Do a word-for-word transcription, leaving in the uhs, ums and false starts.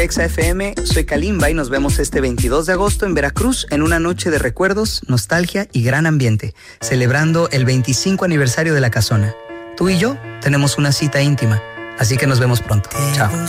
Exa F M, soy Kalimba y nos vemos este veintidós de agosto en Veracruz en una noche de recuerdos, nostalgia y gran ambiente, celebrando el veinticinco aniversario de La Casona. Tú y yo tenemos una cita íntima, así que nos vemos pronto. Chao.